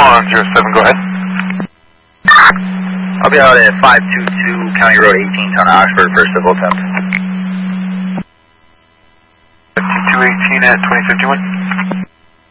107, go ahead. I'll be out at 522 County Road 18, Town of Oxford for civil attempt. 218 at 2051.